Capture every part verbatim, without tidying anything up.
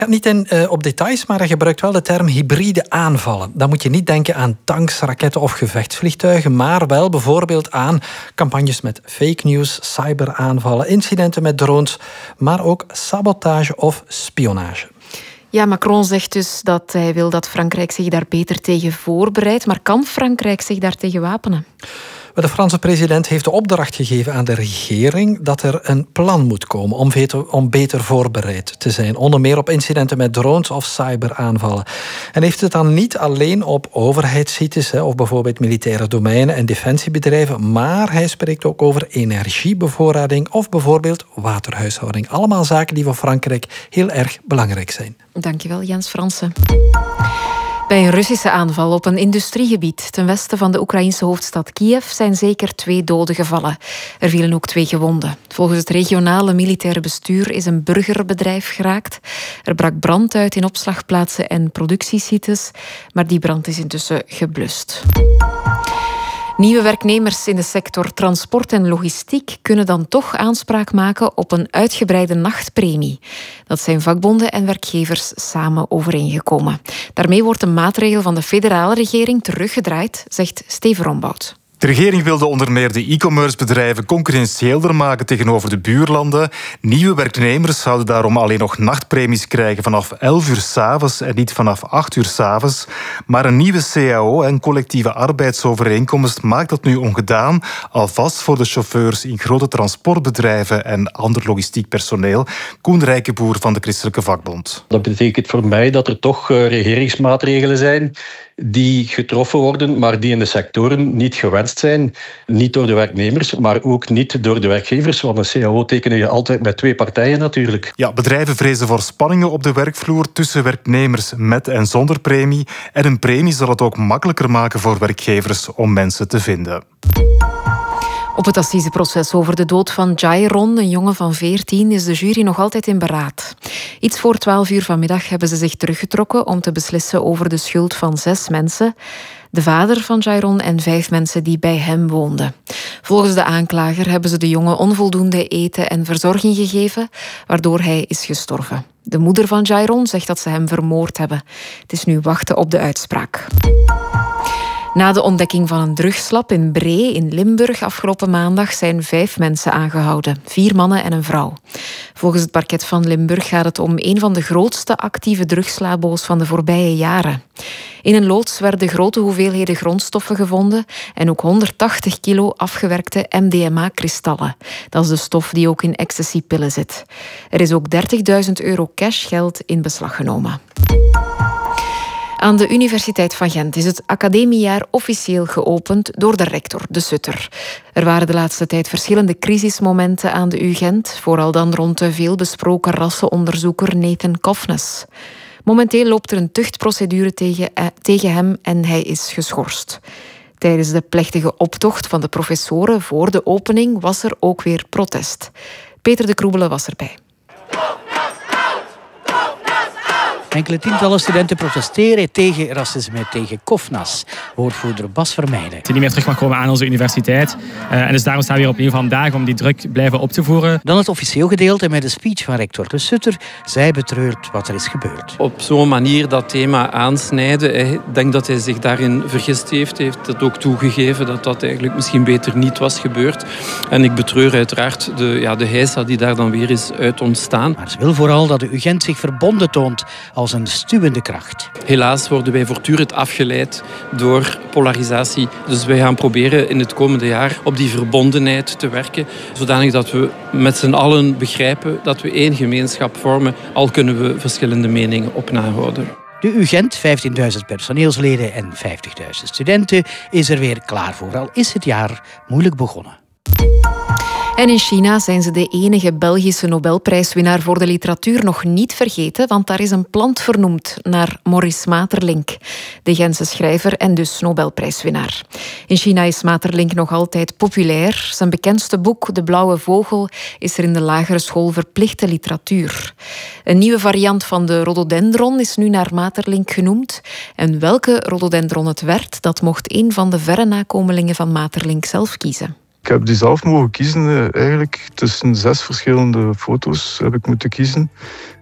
Ja, niet in, uh, op details, maar hij gebruikt wel de term hybride aanvallen. Dan moet je niet denken aan tanks, raketten of gevechtsvliegtuigen, maar wel bijvoorbeeld aan campagnes met fake news, cyberaanvallen, incidenten met drones, maar ook sabotage of spionage. Ja, Macron zegt dus dat hij wil dat Frankrijk zich daar beter tegen voorbereidt. Maar kan Frankrijk zich daartegen wapenen? De Franse president heeft de opdracht gegeven aan de regering dat er een plan moet komen om beter, om beter voorbereid te zijn. Onder meer op incidenten met drones of cyberaanvallen. En heeft het dan niet alleen op overheidssites of bijvoorbeeld militaire domeinen en defensiebedrijven, maar hij spreekt ook over energiebevoorrading of bijvoorbeeld waterhuishouding. Allemaal zaken die voor Frankrijk heel erg belangrijk zijn. Dankjewel, Jens Fransen. Bij een Russische aanval op een industriegebied ten westen van de Oekraïnse hoofdstad Kiev zijn zeker twee doden gevallen. Er vielen ook twee gewonden. Volgens het regionale militaire bestuur is een burgerbedrijf geraakt. Er brak brand uit in opslagplaatsen en productiesites, maar die brand is intussen geblust. Nieuwe werknemers in de sector transport en logistiek kunnen dan toch aanspraak maken op een uitgebreide nachtpremie. Dat zijn vakbonden en werkgevers samen overeengekomen. Daarmee wordt een maatregel van de federale regering teruggedraaid, zegt Steven Rombout. De regering wilde onder meer de e-commerce bedrijven concurrentiëler maken tegenover de buurlanden. Nieuwe werknemers zouden daarom alleen nog nachtpremies krijgen vanaf elf uur 's avonds en niet vanaf acht uur 's avonds. Maar een nieuwe C A O en collectieve arbeidsovereenkomst maakt dat nu ongedaan, alvast voor de chauffeurs in grote transportbedrijven en ander logistiek personeel. Koen Rijkenboer van de Christelijke Vakbond. Dat betekent voor mij dat er toch regeringsmaatregelen zijn die getroffen worden, maar die in de sectoren niet gewenst zijn. Niet door de werknemers, maar ook niet door de werkgevers. Want een C A O tekenen je altijd met twee partijen natuurlijk. Ja, bedrijven vrezen voor spanningen op de werkvloer tussen werknemers met en zonder premie. En een premie zal het ook makkelijker maken voor werkgevers om mensen te vinden. Op het assiseproces over de dood van Jairon, een jongen van veertien, is de jury nog altijd in beraad. Iets voor twaalf uur vanmiddag hebben ze zich teruggetrokken om te beslissen over de schuld van zes mensen. De vader van Jairon en vijf mensen die bij hem woonden. Volgens de aanklager hebben ze de jongen onvoldoende eten en verzorging gegeven, waardoor hij is gestorven. De moeder van Jairon zegt dat ze hem vermoord hebben. Het is nu wachten op de uitspraak. Na de ontdekking van een drugslab in Bree in Limburg afgelopen maandag zijn vijf mensen aangehouden. Vier mannen en een vrouw. Volgens het parket van Limburg gaat het om een van de grootste actieve drugslabo's van de voorbije jaren. In een loods werden grote hoeveelheden grondstoffen gevonden en ook honderdtachtig kilo afgewerkte M D M A-kristallen. Dat is de stof die ook in ecstasy-pillen zit. Er is ook dertigduizend euro cashgeld in beslag genomen. Aan de Universiteit van Gent is het academiejaar officieel geopend door de rector, de Sutter. Er waren de laatste tijd verschillende crisismomenten aan de U Gent, vooral dan rond de veelbesproken rassenonderzoeker Nathan Kofnes. Momenteel loopt er een tuchtprocedure tegen, eh, tegen hem en hij is geschorst. Tijdens de plechtige optocht van de professoren voor de opening was er ook weer protest. Peter de Kroebele was erbij. Enkele tientallen studenten protesteren tegen racisme, tegen Kofnas. Woordvoerder Bas Vermeijden. Dat hij niet meer terug mag komen aan onze universiteit. Uh, en dus daarom staan we hier opnieuw vandaag om die druk blijven op te voeren. Dan het officieel gedeelte met de speech van rector de Sutter. Zij betreurt wat er is gebeurd. Op zo'n manier dat thema aansnijden. Ik denk dat hij zich daarin vergist heeft. Hij heeft het ook toegegeven dat dat eigenlijk misschien beter niet was gebeurd. En ik betreur uiteraard de, ja, de heisa die daar dan weer is uit ontstaan. Maar ze wil vooral dat de U Gent zich verbonden toont als een stuwende kracht. Helaas worden wij voortdurend afgeleid door polarisatie. Dus wij gaan proberen in het komende jaar op die verbondenheid te werken, zodanig dat we met z'n allen begrijpen dat we één gemeenschap vormen, al kunnen we verschillende meningen op nahouden. De U Gent, vijftienduizend personeelsleden en vijftigduizend studenten, is er weer klaar voor, al is het jaar moeilijk begonnen. En in China zijn ze de enige Belgische Nobelprijswinnaar voor de literatuur nog niet vergeten, want daar is een plant vernoemd naar Maurice Maeterlinck, de Gentse schrijver en dus Nobelprijswinnaar. In China is Maeterlinck nog altijd populair. Zijn bekendste boek, De Blauwe Vogel, is er in de lagere school verplichte literatuur. Een nieuwe variant van de rhododendron is nu naar Maeterlinck genoemd. En welke rhododendron het werd, dat mocht een van de verre nakomelingen van Maeterlinck zelf kiezen. Ik heb die zelf mogen kiezen, eigenlijk tussen zes verschillende foto's heb ik moeten kiezen.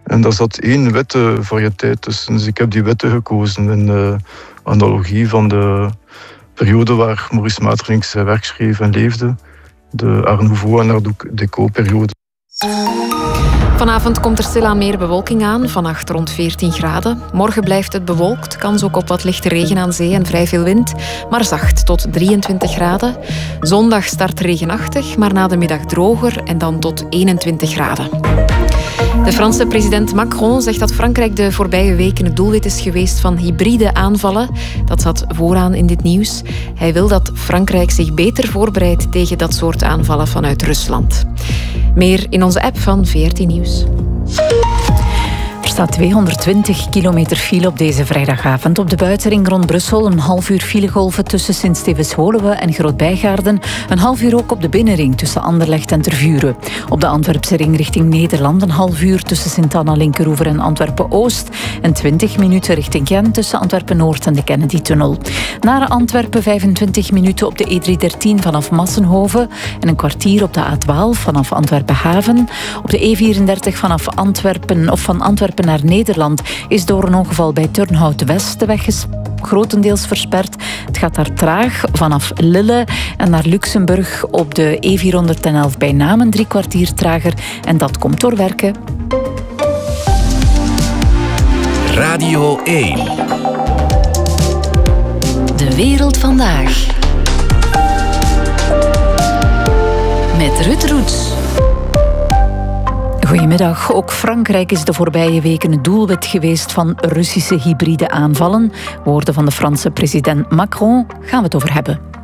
En daar zat één witte variëteit tussen. Dus ik heb die witte gekozen in de analogie van de periode waar Maurice Maeterlinck zijn werk schreef en leefde. De Art Nouveau en Art Déco-periode. Vanavond komt er stilaan meer bewolking aan, vannacht rond veertien graden. Morgen blijft het bewolkt, kans ook op wat lichte regen aan zee en vrij veel wind, maar zacht tot drieëntwintig graden. Zondag start regenachtig, maar na de middag droger en dan tot eenentwintig graden. De Franse president Macron zegt dat Frankrijk de voorbije weken het doelwit is geweest van hybride aanvallen. Dat zat vooraan in dit nieuws. Hij wil dat Frankrijk zich beter voorbereidt tegen dat soort aanvallen vanuit Rusland. Meer in onze app van V R T Nieuws. Er staat tweehonderdtwintig kilometer file op deze vrijdagavond. Op de buitenring rond Brussel een half uur filegolven tussen Sint-Stevens-Woluwe en Groot-Bijgaarden. Een half uur ook op de binnenring tussen Anderlecht en Tervuren. Op de Antwerpse ring richting Nederland een half uur tussen Sint-Anna-Linkeroever en Antwerpen-Oost. En twintig minuten richting Gent tussen Antwerpen-Noord en de Kennedy-tunnel. Naar Antwerpen vijfentwintig minuten op de E driehonderddertien vanaf Massenhoven. En een kwartier op de A twaalf vanaf Antwerpen-Haven. Op de E vierendertig vanaf Antwerpen of van Antwerpen naar Nederland is door een ongeval bij Turnhout-West de weg grotendeels versperd. Het gaat daar traag vanaf Lille en naar Luxemburg op de E vierhonderdelf bij Namen drie kwartier trager. En dat komt door werken. Radio één. De wereld vandaag. Met Ruud Roets. Goedemiddag. Ook Frankrijk is de voorbije weken het doelwit geweest van Russische hybride aanvallen. Woorden van de Franse president Macron gaan we het over hebben.